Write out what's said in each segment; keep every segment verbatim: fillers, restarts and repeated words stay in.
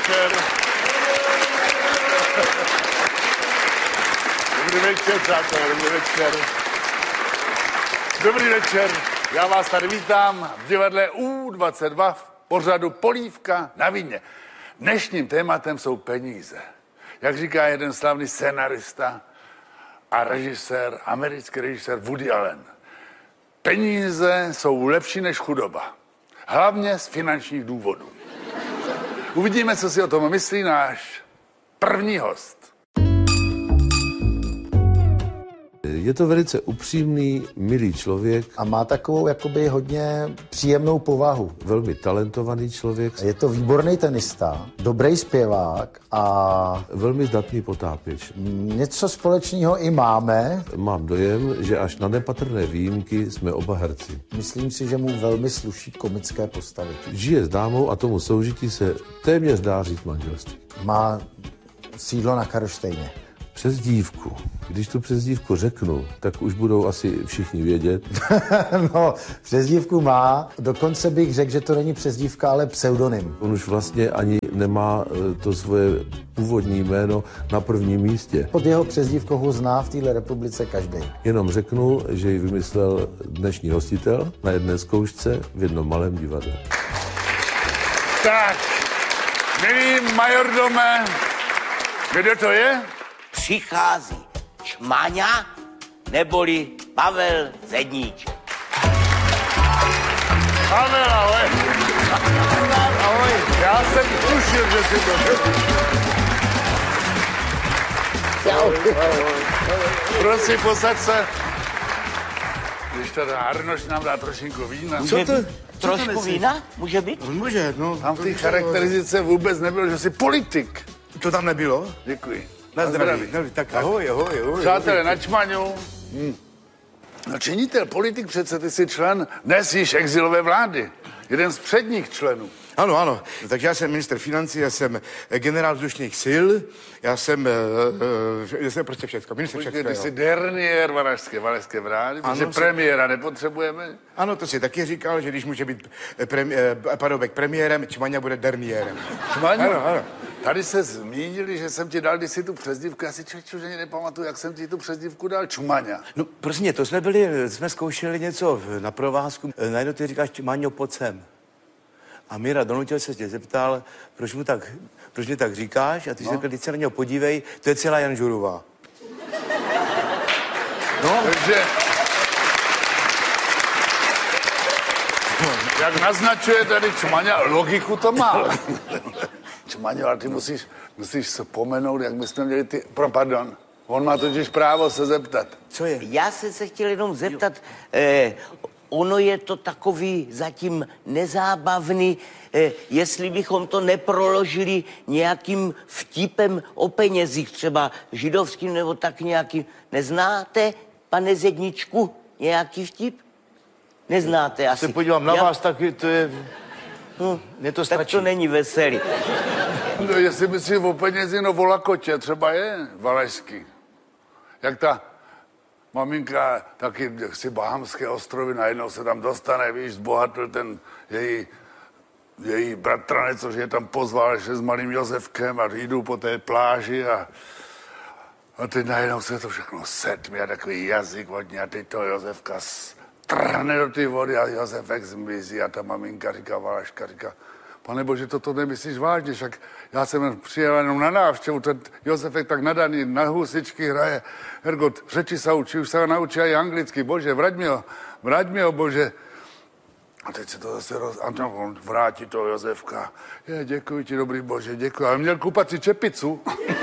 večer. Dobrý večer, přátelé, dobrý večer. Dobrý večer, já vás tady vítám v divadle U dvacet dva v pořadu Polívka na víně. Dnešním tématem jsou peníze. Jak říká jeden slavný scenarista a režisér, americký režisér Woody Allen. Peníze jsou lepší než chudoba. Hlavně z finančních důvodů. Uvidíme, co si o tom myslí náš první host. Je to velice upřímný, milý člověk. A má takovou jakoby hodně příjemnou povahu. Velmi talentovaný člověk. Je to výborný tenista, dobrý zpěvák a... Velmi zdatný potápěč. Něco společného i máme. Mám dojem, že až na nepatrné výjimky jsme oba herci. Myslím si, že mu velmi sluší komické postavy. Žije s dámou a tomu soužití se téměř dá říct manželství. Má sídlo na Karlštejně. Přezdívku. Když tu přezdívku řeknu, tak už budou asi všichni vědět. No, přezdívku má. Dokonce bych řekl, že to není přezdívka, ale pseudonym. On už vlastně ani nemá to svoje původní jméno na prvním místě. Pod jeho přezdívkou ho zná v téhle republice každý. Jenom řeknu, že ji vymyslel dnešní hostitel na jedné zkoušce v jednom malém divadle. Tak, milý majordome, kdo to je? Přichází Čmaňa neboli Pavel Zedníček. Pavel, ahoj. Ahoj. Já jsem tušil, že si to řekl. Prosím, posaď se. Když teda Arnoš nám dá trošinku vína. Co to? Trošku vína? Může být? Může, no. Tam v té charakteristice vůbec nebylo, že jsi politik. To tam nebylo? Děkuji. Na zdraví. No, tak ahoj, ahoj, ahoj. Přátelé, na Čmaňu. Hmm. No činitel, politik přece, ty jsi člen dnes již exilové vlády. Jeden z předních členů. Ano, ano. Takže já jsem ministr financí, já jsem generál vzdušných sil, já jsem, uh, já jsem prostě všechno, ministr Počkej, všechno. ty jsi derniér Valašské, Valašské vlády, protože Ano, premiéra nepotřebujeme. Ano, to si taky říkal, že když může být premi, eh, Paroubek premiérem, Čmaňa bude derniérem. Čmaňu, Ano, ano. tady se zmínili, že jsem ti dal kdysi tu přezdívku, já si člověk, že nepamatuju, jak jsem ti tu přezdívku dal, Čmaňa. No prostě, to jsme byli, jsme zkoušeli něco na provázku, najednou ty říkáš, Čmaňo, pojď sem. A Míra donutil se tě zeptal, proč mu tak, proč mě tak říkáš? A ty no. jsi řekl, teď se na něho podívej, to je celá Jan Žurová. No. Takže, jak naznačuje tady Čmaňa, logiku to má. Čmaňo, ale ty musíš, musíš vzpomenout, jak my jsme měli ty... Pro, pardon, on má totiž právo se zeptat. Co je? Já jsem se chtěl jenom zeptat, eh, ono je to takový zatím nezábavný, eh, jestli bychom to neproložili nějakým vtipem o penězích, třeba židovským nebo tak nějakým. Neznáte, pane Zedničku, nějaký vtip? Neznáte asi. Se podívám na Já... vás, tak to je... Hm, Mně to tak stačí. to není veselý. No, jestli myslíš o penězi, no o lakotě třeba je valašský. Jak ta maminka, taky si Bahamské ostrovy, najednou se tam dostane, víš, zbohatl ten její, její bratranec, což je tam pozval, že s malým Josefkem a jdou po té pláži a, a teď najednou se to všechno setmě a takový jazyk vodně a teď to Josefka trhne do té vody a Josefek zmizí a ta maminka říká, Valaška říká, pane bože, toto nemyslíš vážně, však já jsem přijel jenom na návštěvu, ten Josefek tak nadaný, na husičky hraje, Hergot, řeči se učí, už se naučí i anglicky, bože, vrať mi ho, vrať mi ho, bože. A teď se to zase roz... A no, on vrátí toho Josefka. Je, děkuji ti, dobrý bože, děkuji, ale měl kupat si čepicu.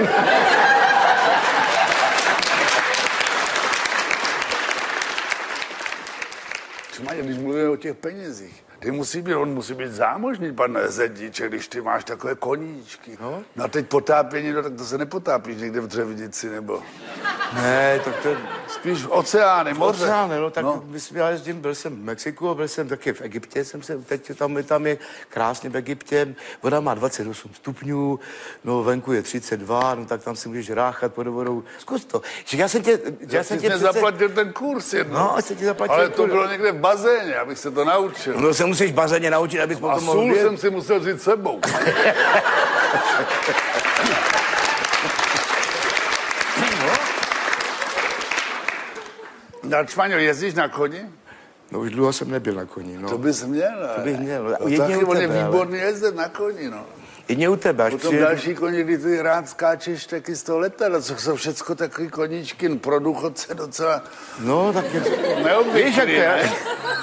Čmaně, když mluvíme o těch penězích, ty musí být, on musí být zámožný, pan Zedníček, když ty máš takové koníčky. No, no a teď potápění, no tak to se nepotápíš někde v Dřevnici, nebo... Ne, tak to... Spíš oceány, moře. Oceány, no tak no. já jezdím, byl jsem v Mexiku, byl jsem taky v Egyptě, jsem se, teď tam, tam je krásně v Egyptě, voda má dvacet osm stupňů, no venku je třicet dva, no tak tam si můžeš ráchat pod vodou, zkus to. Že já jsem tě... Já, já jsem tě tě přece... zaplatil ten kurz jedno. No, jsem ti zaplatil ale to kurz. bylo někde v bazéně, abych se to naučil. No se musíš bazéně naučit, abys A potom mohl sůl bět. jsem si musel vzít sebou. Na Čmaňo, jezdíš na koni? No už dlouho jsem nebyl na koni, no. To bys měl. To bych měl. No, Jedině taky u on je tebe, ale- výborný jezdec na koni, no. Jedně u tebe, až Potom přijedu... další koni, kdy ty rád skáčeš taky z toho letadla, co jsou všecko takový koníčky, no, pro důchodce docela No, tak je... neobvyklý, Víš, jak to je? ne?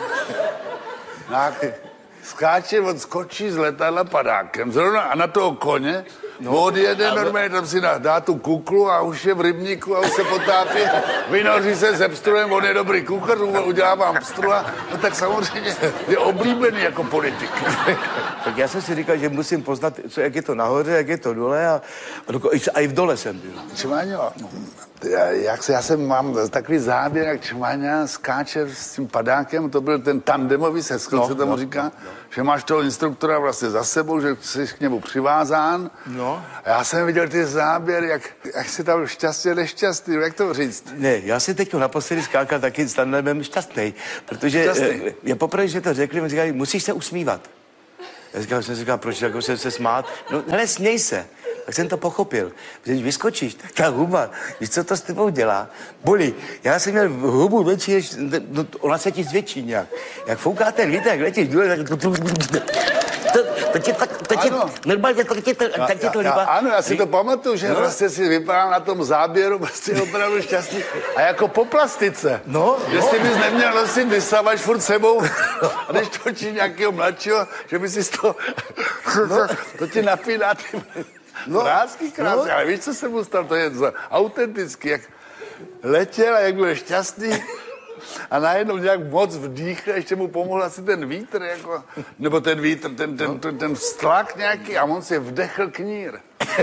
Tak skáče, on skočí z letadla padákem, zrovna a na toho koně, no, odjede normálně, tam si dá, dá tu kuklu a už je v rybníku a už se potápí, vynoří se se pstruhem, on je dobrý kuchař, udělá vám pstrua, no tak samozřejmě je oblíbený jako politik. Tak já jsem si říkal, že musím poznat, co, jak je to nahoře, jak je to dole a, a, doko, a i v dole jsem byl. Čmaňo, já, jak se, já jsem mám takový záběr, jak Čmaňa skáče s tím padákem, to byl ten tandemový seskok, No, se tomu no, říká, no, no. Že máš toho instruktora vlastně za sebou, že jsi k němu přivázán. No. A já jsem viděl ty záběry, jak, jak si tam šťastně nešťastný, jak to říct? Ne, já si teď naposledy skákal taky s tandemem šťastný, protože Šťastný. eh, je poprvé, že to řekli, mi říkali, musíš se usmívat. Já říkal, jsem říkal, proč jako jsem se smát? No, hele, směj se. Tak jsem to pochopil. Když vyskočíš, tak ta huba, víš, co to s tebou dělá? Bolí. Já jsem měl hubu větší, než, no, ona se ti zvětší nějak. Jak fouká ten vítr, jak letíš dole, tak to, to, to tě tak, to tě, Ano. normálně to tě to, tak tě to já, líbá. ano, já si to pamatuju, že No. vlastně si vypadal na tom záběru, prostě opravdu šťastný. A jako po plastice. No, Jestli bys neměl nosit vysavač furt sebou, a když točí nějakého mladšího, že by si to, no. to ti napíná ty no. vrásky krásně. No. Ale víš, co se mu stalo? To je za autenticky, jak letěl a jak byl šťastný. A najednou nějak moc vdýchl, ještě mu pomohl asi ten vítr, jako, nebo ten vítr, ten, ten, ten, ten vztlak nějaký a on si vdechl knír.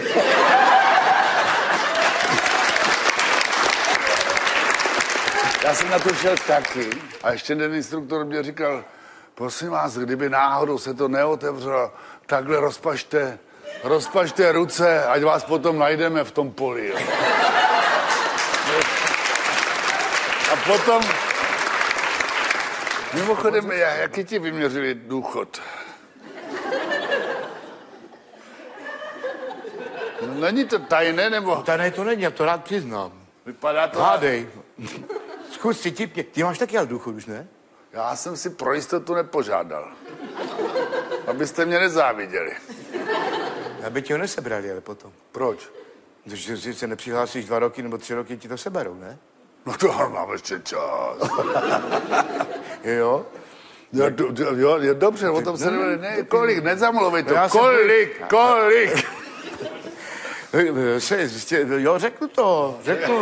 Já jsem na to šel taky a ještě ten instruktor mě říkal, prosím vás, kdyby náhodou se to neotevřelo, takhle rozpažte, rozpažte ruce, ať vás potom najdeme v tom poli. Jo. A potom, mimochodem, jaký ti vyměřili důchod? No, není to tajné, nebo? Tady to není, já to rád přiznám. Vypadá to... Hádej. Zkus si tipně. Ty máš taky ale důchod už, ne? Já jsem si pro jistotu nepožádal. Abyste mě nezáviděli. Aby ti ho nesebrali, ale potom. Proč? Když si se nepřihlásíš dva roky nebo tři roky, ti to seberou, ne? No to mám ještě čas. Jo? Jo, do, do, jo, jo, dobře, o tom se ne, ne, kolik, nezamluvej to, Já jsem- kolik, kolik. Se, jistě, jo, řeknu to, řeknu.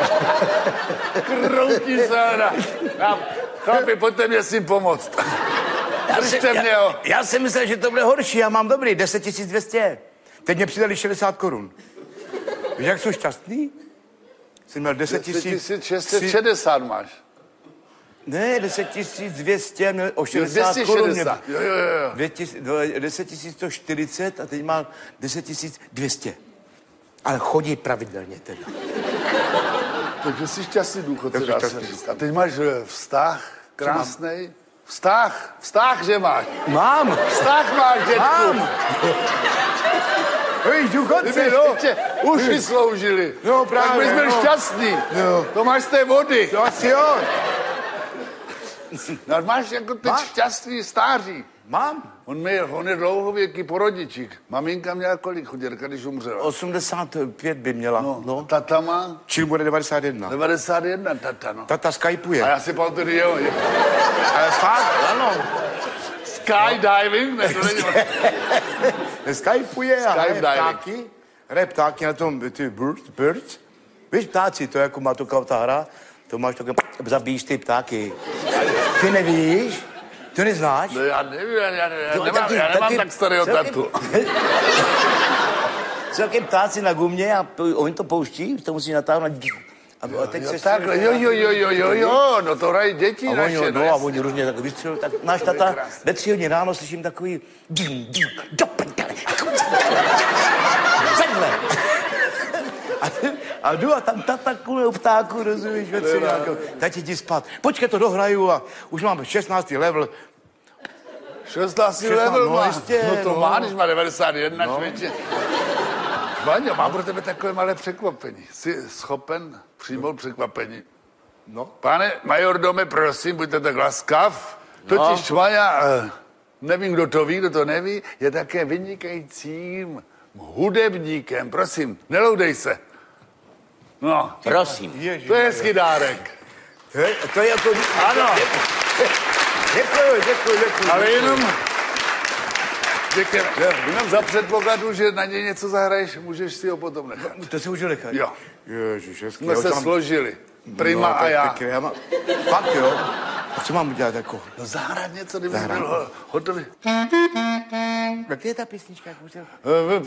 Kroutí se na, na chlapi, pojďte mě s tím pomoct. Držte mě ho. Já, já jsem myslel, že to bude horší, já mám dobrý, deset tisíc dvě stě. Teď mě přidali šedesát korun. Víš, jak jsou šťastný? Jsem měl deset tisíc... šest set šedesát máš. Ne, deset tisíc dvě stě, měl o Jo, šedesát dvě stě korun. šedesát. Jo, jo, jo. Dvě tis- do- deset tisíc sto čtyřicet a teď mám deset tisíc dvě stě. Ale chodí pravidelně teda. Takže jsi šťastný důchodce, Já jsem dá se šťastný. říct. A teď máš eh, vztah krásnej. Vztah, vztah, že máš. Mám! Vztah máš, dětku. Mám! Hej, důchodce, Kdyby no! ještě uši sloužili. No, právě, tak bys byl no. šťastný. No. To máš z té vody. To asi jo. No, máš jako teď Máš? šťastný stáří. Mám. On, mě, on je dlouhověký porodičík. Maminka měla kolik chuděrka, když umřela? osmdesát pět by měla. No, No. tata má Čím bude devadesát jedna. devadesát jedna, tata, no. Tata skypuje. A já si pamatuju, jo, je Ale fakt, ano. skydiving, ne, to není... Skypuje a hraje Skydiving. ptáky. Hraje ptáky na tom, ty birds, birds. Víš, ptáci, to je jako má to ta hra. To máš takové, zabíjíš ty ptáky. Ty nevíš? Ty neznáš? No já nevím, já, já, já, No, nemám, taky- já nemám taky- tak starého celkem- tatu. Celkem ptáci na gumě a po- oni to pouští, to musí natáhnout. A, a teď Jo, se takhle, jo, jo, jo, jo, jo, jo, no to hrají děti a naše, oni, no, no, a jasně. oni různě tak vystřelují. Tak náš To je tata krásné. ve tři hodiny ráno slyším takový dím, dím, do prdele. Takhle. A, a jdu a tam tata kule u ptáku, rozumíš, ve tři ráno. Tati jdi spát. Počkej, to dohraju a už mám šestnáctý level. šestnáctý šestnáct, level no má. jistě, No to no. má, když má devadesát jedna, no. Člověče. Vaňo, mám pro tebe takové malé překvapení. Jsi schopen přijmout překvapení? No. Pane majordome, prosím, buďte tak laskav. Totiž no. Vaňa, eh, nevím, kdo to ví, kdo to neví, je také vynikajícím hudebníkem. Prosím, neloudej se. No, Prosím. Ježiš, to je hezký dárek. To je, to je jako... Ano, Děkuji, děkuji, děkuji. ale jenom... Děkujeme. Jenom za předpokladu, že na něj něco zahraješ, můžeš si ho potom nechat. To si můžu nechat? Jo. Ježiš, hezký. Jsme Jo, se tam- složili. Prima no, a já. Pěkně, já mám... Fakt, jo? A co mám udělat jako? No zahrát něco, kdyby Zahrát. byl ho- hotový. Jak je ta písnička? Jak můžu... Eh,